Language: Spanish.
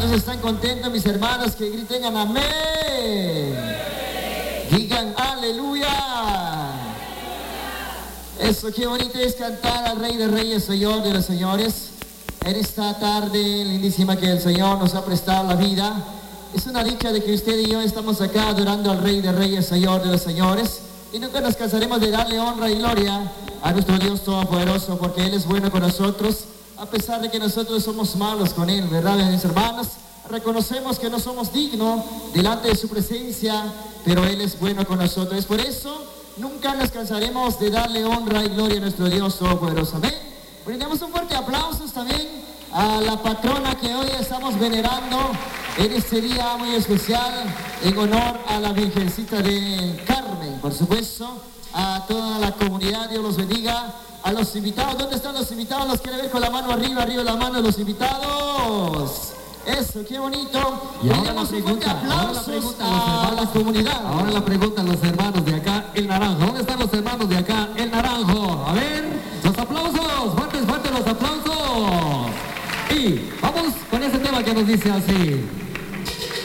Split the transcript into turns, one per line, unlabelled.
¿Cuántos están contentos, mis hermanos? Que griten amén. Digan aleluya. Eso, qué bonito es cantar al Rey de Reyes, Señor de los Señores. En esta tarde lindísima que el Señor nos ha prestado la vida. Es una dicha de que usted y yo estamos acá adorando al Rey de Reyes, Señor de los Señores. Y nunca nos cansaremos de darle honra y gloria a nuestro Dios Todopoderoso, porque Él es bueno con nosotros, a pesar de que nosotros somos malos con Él, ¿verdad, mis hermanos? Reconocemos que no somos dignos delante de su presencia, pero Él es bueno con nosotros. Es por eso, nunca nos cansaremos de darle honra y gloria a nuestro Dios Todopoderoso. Amén. Brindemos un fuerte aplauso también a la patrona que hoy estamos venerando en este día muy especial, en honor a la Virgencita de Carmen, por supuesto, a toda la comunidad. Dios los bendiga. A los invitados, ¿dónde están los invitados? Los quiere ver con la mano arriba, arriba la mano de los invitados. Eso, qué bonito.
Y ahora la pregunta,
a la comunidad.
Ahora la pregunta a los hermanos de acá, el naranjo. ¿Dónde están los hermanos de acá, el naranjo? A ver, los aplausos, fuertes, fuertes los aplausos. Y vamos con ese tema que nos dice así.